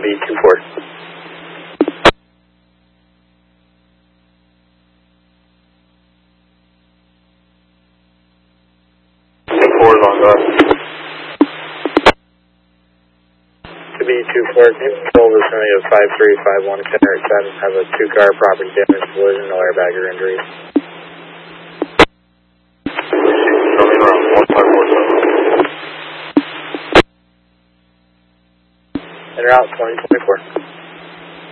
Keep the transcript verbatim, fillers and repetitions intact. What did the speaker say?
B two four. two four is on guard. To B two four, can you control this running of five three five one Center seven, have a two-car property damage, collision, no airbag or injuries. Coming around one five four seven. And route twenty twenty-four.